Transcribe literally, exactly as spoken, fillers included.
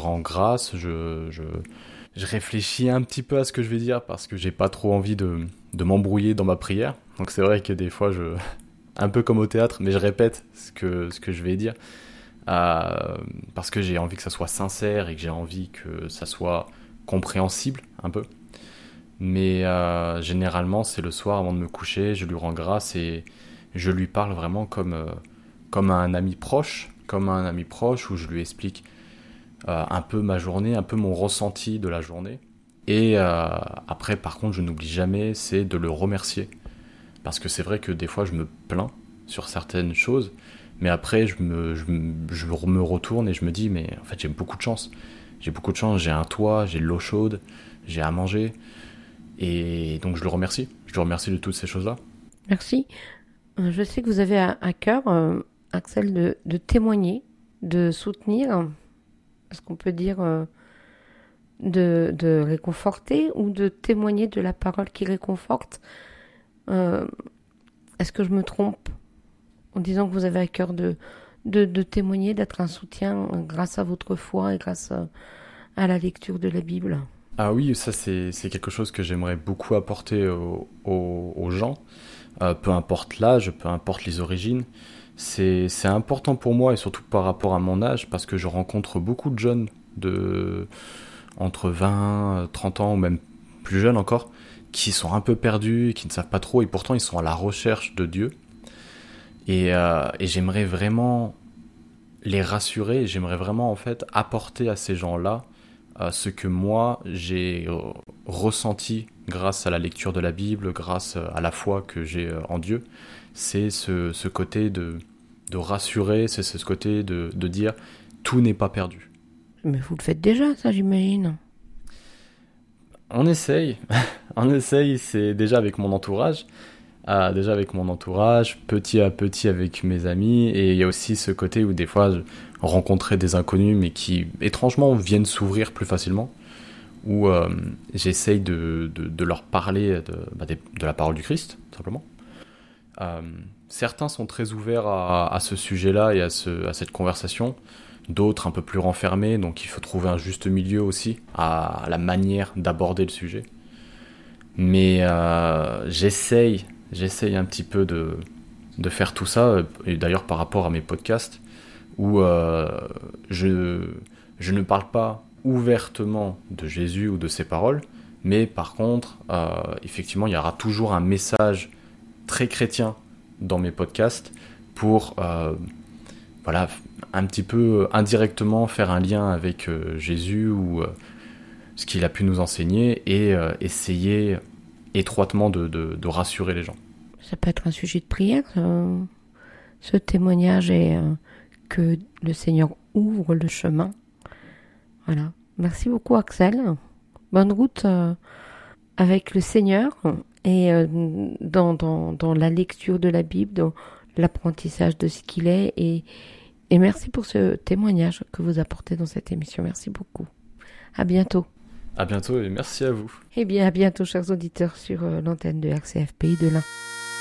rends grâce, je, je, je réfléchis un petit peu à ce que je vais dire parce que j'ai pas trop envie de, de m'embrouiller dans ma prière. Donc c'est vrai que des fois, je, un peu comme au théâtre, mais je répète ce que, ce que je vais dire euh, parce que j'ai envie que ça soit sincère et que j'ai envie que ça soit compréhensible un peu. Mais euh, généralement, c'est le soir avant de me coucher, je lui rends grâce et je lui parle vraiment comme, euh, comme à un ami proche, comme à un ami proche où je lui explique euh, un peu ma journée, un peu mon ressenti de la journée. Et euh, après, par contre, je n'oublie jamais, c'est de le remercier. Parce que c'est vrai que des fois, je me plains sur certaines choses, mais après, je me, je, me- je me retourne et je me dis, mais en fait, j'ai beaucoup de chance. J'ai beaucoup de chance, j'ai un toit, j'ai de l'eau chaude, j'ai à manger. Et donc, je le remercie. Je le remercie de toutes ces choses-là. Merci. Euh, Je sais que vous avez à, à cœur, euh, Axel, de, de témoigner, de soutenir, est-ce qu'on peut dire euh, de, de réconforter ou de témoigner de la parole qui réconforte. Euh, Est-ce que je me trompe en disant que vous avez à cœur de, de, de témoigner, d'être un soutien euh, grâce à votre foi et grâce à, à la lecture de la Bible? Ah oui, ça, c'est, c'est quelque chose que j'aimerais beaucoup apporter aux, aux, aux gens. Euh, peu importe l'âge, peu importe les origines. C'est, c'est important pour moi et surtout par rapport à mon âge parce que je rencontre beaucoup de jeunes de entre vingt, trente ans ou même plus jeunes encore qui sont un peu perdus, qui ne savent pas trop et pourtant ils sont à la recherche de Dieu. Et, euh, et j'aimerais vraiment les rassurer, et j'aimerais vraiment en fait apporter à ces gens-là euh, ce que moi j'ai euh, ressenti grâce à la lecture de la Bible, grâce euh, à la foi que j'ai euh, en Dieu. C'est ce, ce côté de, de rassurer, c'est ce côté de, de dire tout n'est pas perdu. Mais vous le faites déjà, ça, j'imagine. On essaye, on essaye, c'est déjà avec mon entourage, euh, déjà avec mon entourage, petit à petit avec mes amis, et il y a aussi ce côté où des fois je rencontrais des inconnus mais qui étrangement viennent s'ouvrir plus facilement, où euh, j'essaye de, de, de leur parler de, bah, de, de la parole du Christ, simplement. Euh, Certains sont très ouverts à, à ce sujet-là et à, ce, à cette conversation, d'autres un peu plus renfermés, donc il faut trouver un juste milieu aussi à la manière d'aborder le sujet. Mais euh, j'essaye, j'essaye un petit peu de, de faire tout ça, et d'ailleurs par rapport à mes podcasts, où euh, je, je ne parle pas ouvertement de Jésus ou de ses paroles, mais par contre, euh, effectivement, il y aura toujours un message très chrétien dans mes podcasts pour euh, voilà, un petit peu indirectement faire un lien avec euh, Jésus ou euh, ce qu'il a pu nous enseigner et euh, essayer étroitement de, de, de rassurer les gens. Ça peut être un sujet de prière, euh, ce témoignage, et euh, que le Seigneur ouvre le chemin. Voilà. Merci beaucoup, Axel. Bonne route euh, avec le Seigneur et euh, dans, dans, dans la lecture de la Bible, dans l'apprentissage de ce qu'il est. Et, et merci pour ce témoignage que vous apportez dans cette émission. Merci beaucoup. À bientôt. À bientôt et merci à vous. Eh bien, à bientôt, chers auditeurs, sur euh, l'antenne de R C F Pays de l'Ain.